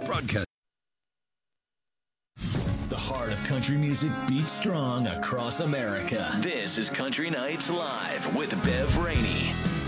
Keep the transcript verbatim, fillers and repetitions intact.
Broadcast. The heart of country music beats strong across America. This is Country Nights Live with Bev Rainey.